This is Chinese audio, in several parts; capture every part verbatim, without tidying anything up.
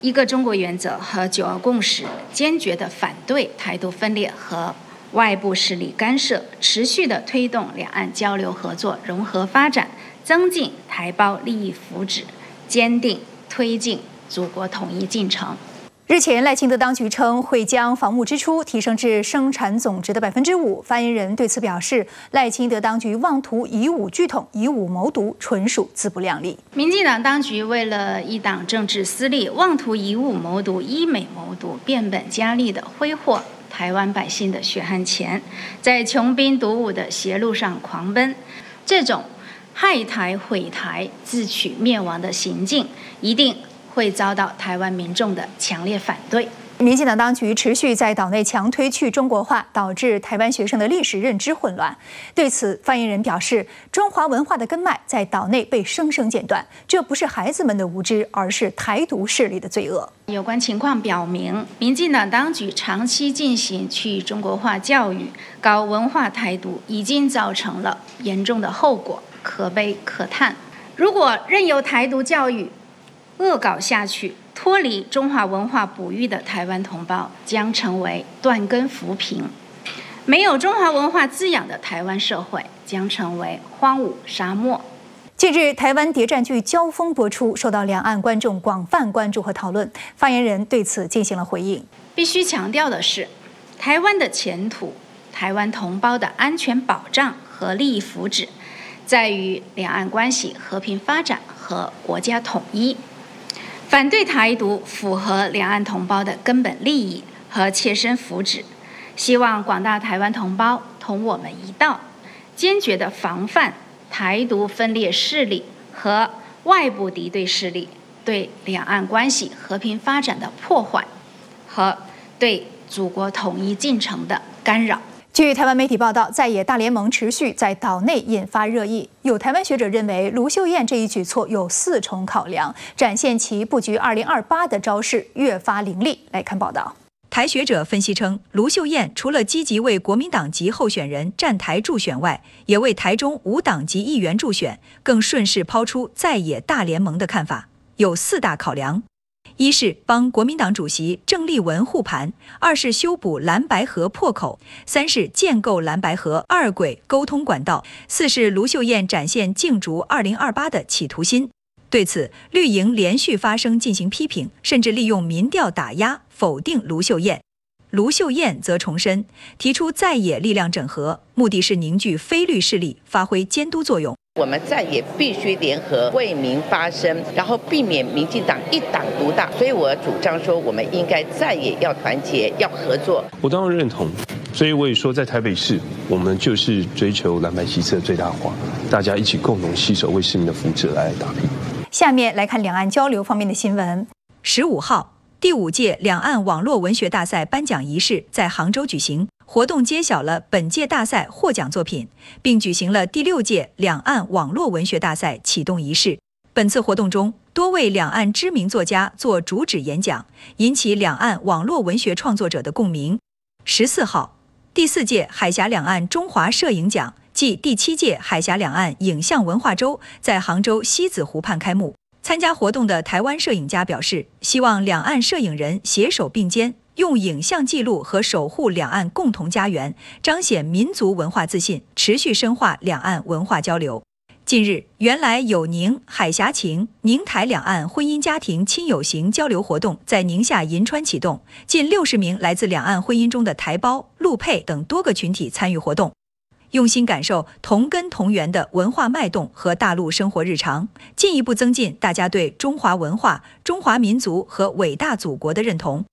一个中国原则和九二共识，坚决地反对台独分裂和外部势力干涉，持续地推动两岸交流合作融合发展，增进台胞利益福祉，坚定推进祖国统一进程。 日前，赖清德当局称会将防务支出提升至生产总值的百分之五。发言人对此表示，赖清德当局妄图以武拒统、以武谋独，纯属自不量力。 民进党当局为了一党政治私利，妄图以武谋独、以美谋独，变本加厉地挥霍台湾百姓的血汗钱，在穷兵黩武的邪路上狂奔。这种害台毁台、自取灭亡的行径，一定会遭到台湾民众的强烈反对。 民进党当局持续在岛内强推去中国化，导致台湾学生的历史认知混乱。对此，发言人表示，中华文化的根脉在岛内被生生剪断，这不是孩子们的无知，而是台独势力的罪恶。 有关情况表明，民进党当局长期进行去中国化教育，搞文化台独，已经造成了严重的后果，可悲可叹。如果任由台独教育恶搞下去，脱离中华文化哺育的台湾同胞将成为断根扶贫；没有中华文化滋养的台湾社会将成为荒芜沙漠。 近日，台湾谍战剧《交锋》播出，受到两岸观众广泛关注和讨论。发言人对此进行了回应。 必须强调的是，台湾的前途、台湾同胞的安全保障和利益福祉，在于两岸关系和平发展和国家统一。反对台独符合两岸同胞的根本利益和切身福祉，希望广大台湾同胞同我们一道，坚决地防范台独分裂势力和外部敌对势力对两岸关系和平发展的破坏和对祖国统一进程的干扰。 据台湾媒体报道，在野大联盟持续在岛内引发热议。有台湾学者认为，卢秀燕这一举措有四重考量，展现其布局二零二八的招式越发凌厉。来看报道。 台学者分析称，卢秀燕除了积极为国民党籍候选人站台助选外，也为台中无党籍议员助选，更顺势抛出在野大联盟的看法，有四大考量。一是帮国民党主席郑丽文护盘，二是修补蓝白合破口，三是建构蓝白合二轨沟通管道，四是卢秀燕展现竞逐二零二八的企图心。对此，绿营连续发声进行批评，甚至利用民调打压否定卢秀燕。卢秀燕则重申，提出在野力量整合，目的是凝聚非绿势力，发挥监督作用。 我们在野必须联合为民发声，然后避免民进党一党独大。所以我主张说，我们应该在野要团结，要合作。 我当然认同，所以我也说，在台北市，我们就是追求蓝白西侧最大化，大家一起共同携手为市民的福祉来打拼。 下面来看两岸交流方面的新闻。 十五号，第五届两岸网络文学大赛颁奖仪式在杭州举行。活动揭晓了本届大赛获奖作品，并举行了第六届两岸网络文学大赛启动仪式。本次活动中，多位两岸知名作家做主旨演讲，引起两岸网络文学创作者的共鸣。十四号，第四届海峡两岸中华摄影奖暨第七届海峡两岸影像文化周在杭州西子湖畔开幕。参加活动的台湾摄影家表示，希望两岸摄影人携手并肩，用影像记录和守护两岸共同家园，彰显民族文化自信，持续深化两岸文化交流。近日，原来有宁、海峡情、宁台两岸婚姻家庭亲友行交流活动在宁夏银川启动，近六十名来自两岸婚姻中的台胞、陆配等多个群体参与活动，用心感受同根同源的文化脉动和大陆生活日常，进一步增进大家对中华文化、中华民族和伟大祖国的认同。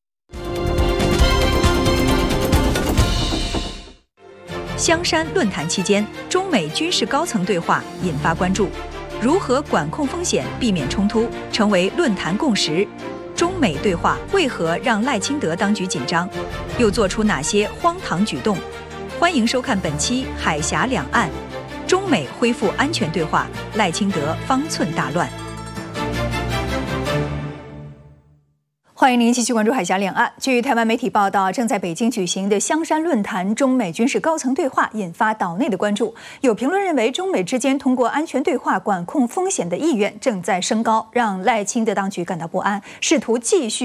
香山论坛期间，中美军事高层对话引发关注，如何管控风险、避免冲突，成为论坛共识。中美对话为何让赖清德当局紧张？又做出哪些荒唐举动？欢迎收看本期《海峡两岸》，中美恢复安全对话，赖清德方寸大乱。 欢迎您继续关注海峡两岸。据台湾媒体报道，正在北京举行的香山论坛中美军事高层对话引发岛内的关注。有评论认为，中美之间通过安全对话管控风险的意愿正在升高，让赖清德当局感到不安，试图继续